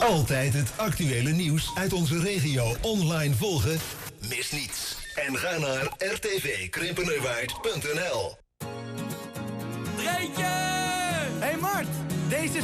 Altijd het actuele nieuws uit onze regio online volgen? Mis niets. En ga naar rtvkrimpenerwaard.nl. Hey Mart, deze